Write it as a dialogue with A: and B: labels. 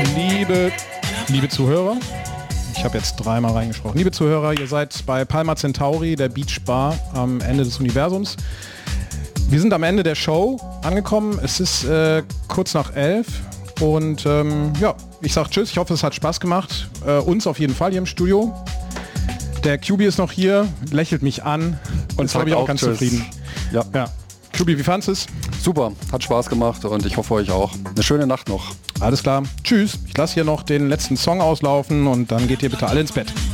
A: Liebe Zuhörer, ich habe jetzt dreimal reingesprochen. Liebe Zuhörer, ihr seid bei Palma Centauri, der Beach Bar am Ende des Universums. Wir sind am Ende der Show angekommen. Es ist kurz nach 11 und ich sag Tschüss. Ich hoffe, es hat Spaß gemacht. Uns auf jeden Fall hier im Studio. Der QB ist noch hier, lächelt mich an und ist, glaube ich, auch ganz zufrieden. Ja. QB, wie fandest du es?
B: Super, hat Spaß gemacht und ich hoffe euch auch. Eine schöne Nacht noch.
A: Alles klar. Tschüss. Ich lasse hier noch den letzten Song auslaufen und dann geht ihr bitte alle ins Bett.